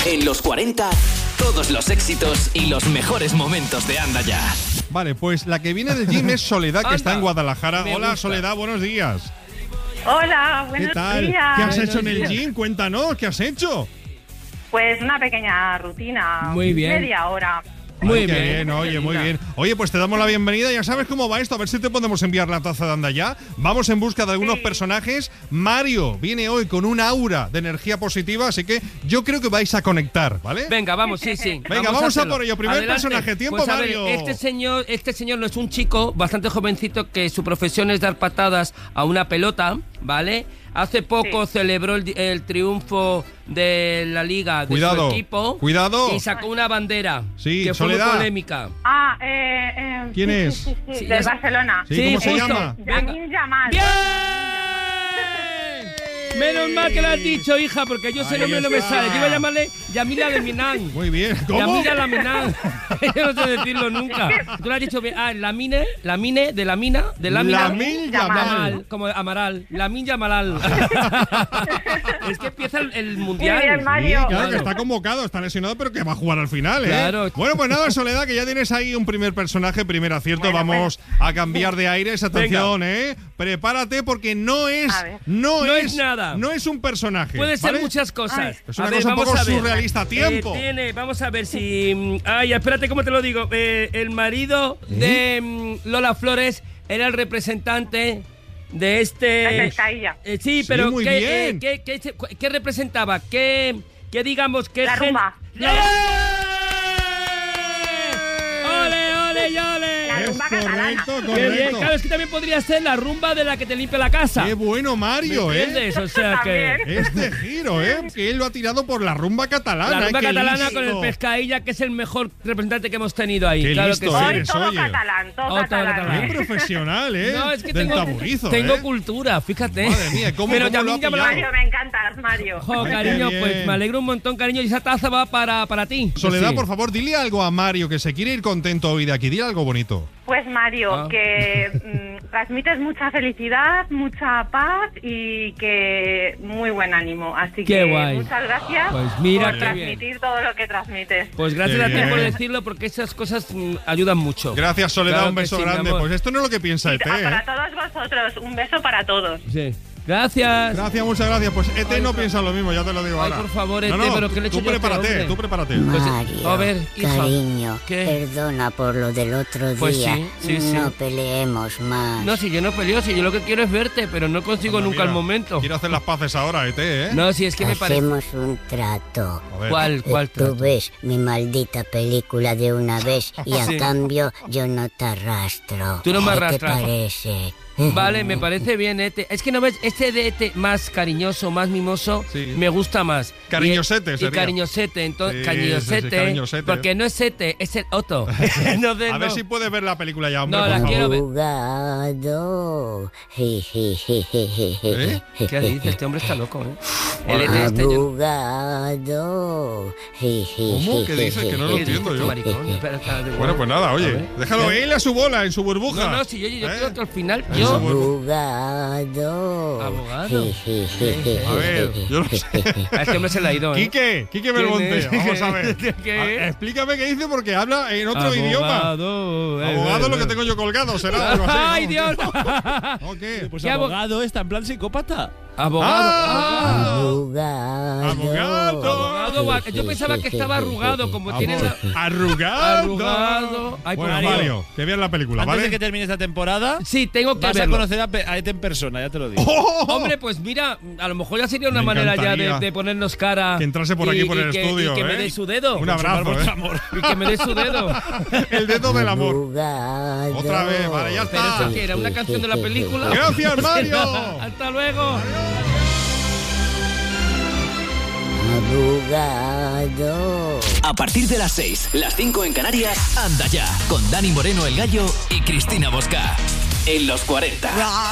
En los 40, todos los éxitos y los mejores momentos de Anda Ya. Vale, pues la que viene del gym es Soledad, que está en Guadalajara. Me Hola, gusta. Soledad, buenos días. Hola, buenos ¿Qué tal? días. ¿Qué has hecho en Buenos el días. gym? Cuéntanos, ¿qué has hecho? Pues una pequeña rutina. Muy bien. Media hora. Muy Ay, qué bien. oye, muy bien. Oye, pues te damos la bienvenida. Ya sabes cómo va esto. A ver si te podemos enviar la taza de Anda Ya. Vamos en busca de algunos personajes. Mario viene hoy con un aura de energía positiva, así que yo creo que vais a conectar, ¿vale? Venga, vamos, sí. Venga, vamos a hacerlo. por ello. Primer personaje. Tiempo, Pues a ver, Mario. este señor no es un chico bastante jovencito que su profesión es dar patadas a una pelota, ¿vale? Hace poco celebró el triunfo de la liga de Cuidado, su equipo. cuidado. Y sacó una bandera Sí, que fue muy Soledad. polémica. ¿Quién sí, es? Sí, Sí, del ya- Barcelona. Sí, ¿cómo se justo. llama? Lamine Yamal. ¡Bien! Menos mal que lo has dicho, hija, porque yo ese Ahí nombre no me está. sale. Yo iba a llamarle Yamila Laminan. Muy bien. ¿Cómo? Yamila Laminan. Yo no sé decirlo nunca. Tú lo has dicho bien. Ah, Lamine, de Lamina. Lamine Yamal. Como Amaral. Lamine Yamalal. Es que empieza el mundial. Muy bien, Sí, Mario. claro, que está convocado, está lesionado, pero que va a jugar al final, ¿eh? Claro. Bueno, pues nada, Soledad, que ya tienes ahí un primer personaje, primer acierto. Bueno, Vamos a cambiar de aires. Atención, ¿eh? Prepárate porque no es A ver. No es nada. No es un personaje. Puede ser ¿vale? muchas cosas. Es una A ver, cosa un vamos poco a ver. surrealista. Tiempo. Vamos a ver si... Ay, espérate, ¿cómo te lo digo? El marido de Lola Flores era el representante de este... La pescadilla. Sí, pero muy bien. ¿qué representaba? ¿Qué digamos que... La rumba. ¡Ole, ole y ole! La Es rumba catalana. correcto, Qué bien, correcto. claro, es que también podría ser la rumba de la que te limpia la casa. Qué bueno, Mario, ¿Me ¿eh? entiendes? O sea que... También. Este giro, ¿eh? Que él lo ha tirado por la rumba catalana. La rumba qué catalana listo. con el Pescadilla, que es el mejor representante que hemos tenido ahí. Qué claro listo que sí. Hoy eres, todo oye. catalán, todo Todo catalán. catalán. Qué profesional, ¿eh? No, es que Del tengo taburizo, tengo ¿eh? cultura, fíjate. Madre mía, ¿cómo Pero lo ha Yamil pillado? Yamal- Mario, me encantas, Mario. Jo, Ay, cariño, qué pues bien. me alegro un montón, cariño. Y esa taza va para ti. Soledad, Sí. por favor, dile algo a Mario que se quiere ir contento hoy de aquí. Dile algo bonito. Pues Mario, Ah. que transmites mucha felicidad, mucha paz y que muy buen ánimo. Así Qué que guay. muchas gracias Pues mira por qué transmitir todo lo que transmites. Pues gracias Qué a ti bien. por decirlo, porque esas cosas ayudan mucho. Gracias, Soledad. Claro un que beso sí, mi grande. amor. Pues esto no es lo que piensa ET, Para ¿eh? todos vosotros, un beso para todos. Sí. Gracias. Gracias, muchas gracias. Pues ET Ay, no por- piensa lo mismo, ya te lo digo Ay, ahora. por favor, No, ET, no, pero ¿qué le he hecho tú yo a este prepárate, hombre? tú prepárate. Pues, Mario, a ver, hija. cariño, ¿Qué? perdona por lo del otro Pues día. sí, sí. No peleemos más. No, si yo no peleo, si yo lo que quiero es verte, pero no consigo Anda, nunca mira, el momento. Quiero hacer las paces ahora, ET, ¿eh? No, si es que me parece... Hacemos un trato. A ver. ¿Cuál Tú trato? ves mi maldita película de una vez y a Sí. cambio yo no te arrastro. Tú no me ¿Qué arrastras. te parece? Vale, me parece bien, Ete. Es que no ves, este de Ete más cariñoso, más mimoso, Sí. me gusta más. Cariñosete Y sería. cariñosete, entonces, Sí, cariñosete, sí, sí, cariñosete. porque no es Ete, es el Otto. Entonces, A ver no. si puedes ver la película ya, hombre, No, por la favor. quiero ver. Abogado. ¿Eh? ¿Qué dices? Este hombre está loco, ¿eh? El Ete este... Abogado. ¿Cómo? ¿Qué dices? Que no lo ¿Qué dices, entiendo tú, yo. maricón? Espera, espera, de Bueno, pues nada, A oye, ver. déjalo ¿Qué? él a su bola, en su burbuja. No, no, si yo ¿Eh? creo que al final En yo... su burbuja. Abogado. Abogado. A ver, yo no sé. A este hombre se le ha ido, ¿eh? Quique Belmonte, es? vamos a ver. ¿Qué? Explícame qué dice porque habla en otro idioma. Abogado. Abogado lo que tengo yo colgado, será algo así. ¿no? ¡Ay, Dios! ¿O qué? Pues ¿Qué abogado está en plan psicópata. Abogado. Abogado. Yo pensaba que estaba arrugado, como tiene la... Arrugado. Arrugado. Ay, Bueno, Mario. Mario, que veas la película, Antes ¿vale? de que termine esta temporada, Sí, tengo que vas a verlo. conocer a Ete en persona, ya te lo digo. ¡Oh! Hombre, pues mira, a lo mejor ya sería una Me manera ya encantaría de ponernos cara. que entrase por aquí por el estudio, Y que me ¿eh? dé su dedo. Un abrazo, vuestro ¿eh? amor. Y que me dé su dedo. El dedo del amor. Abogado. Otra vez, vale, ya Pero está. eso que era una canción de la película. Gracias, Mario. Hasta luego. Abogado. A partir de las 6, las 5 en Canarias, Anda Ya, con Dani Moreno el Gallo y Cristina Bosca. En los 40.